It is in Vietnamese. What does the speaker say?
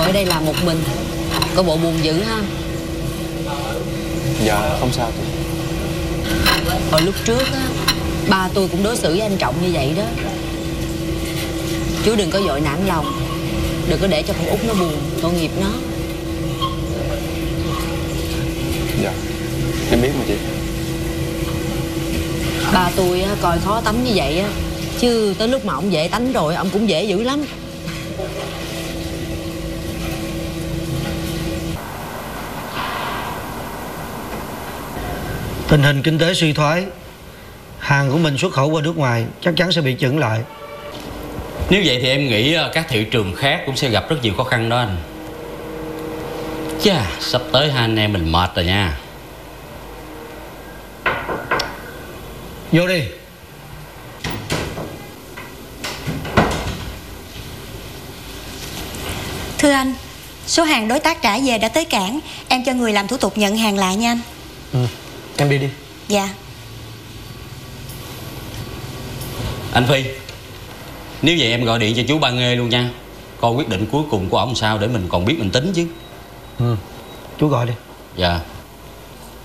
ở đây làm một mình, có bộ buồn dữ ha. Dạ không sao chị. Hồi lúc trước á, ba tôi cũng đối xử với anh Trọng như vậy đó. Chú đừng có vội nản lòng, đừng có để cho con út nó buồn, tội nghiệp nó. Dạ em biết mà chị. Ba tôi á, coi khó tánh như vậy á, chứ tới lúc mà ông dễ tánh rồi ông cũng dễ dữ lắm. Tình hình kinh tế suy thoái, hàng của mình xuất khẩu qua nước ngoài chắc chắn sẽ bị chững lại. Nếu vậy thì em nghĩ các thị trường khác cũng sẽ gặp rất nhiều khó khăn đó anh. Chà, sắp tới hai anh em mình mệt rồi nha. Vô đi. Thưa anh, số hàng đối tác trả về đã tới cảng. Em cho người làm thủ tục nhận hàng lại nha anh. Em đi đi. Dạ. Anh Phi, nếu vậy em gọi điện cho chú Ba Nghê luôn nha. Coi quyết định cuối cùng của ổng sao để mình còn biết mình tính chứ. Chú gọi đi. Dạ.